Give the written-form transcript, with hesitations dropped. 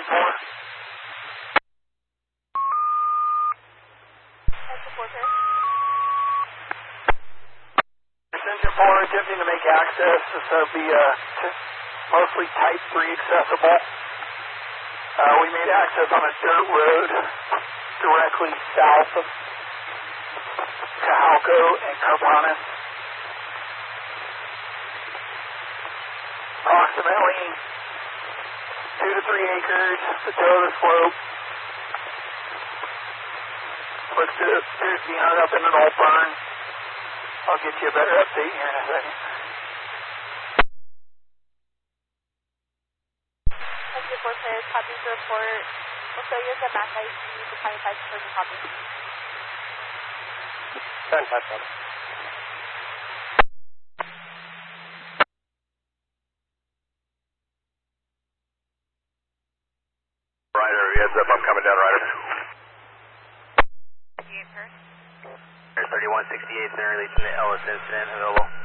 Engine 4. Engine 4, sir. This Engine 4 attempting to make access. This will be mostly Type 3 accessible. We made access on a dirt road directly south of Cajalco and Carbonas. Approximately 2 to 3 acres to toe the slope. Looks to appears to be hung up in an old burn. I'll get you a better update here in a second. Engine 4, sir. Copy the report. We'll show you the MAC IC, the 25 for the copy. 10-5, Ryder, heads up, I'm coming down, Ryder. 68, sir. 3168, in relation to Ellis incident, available.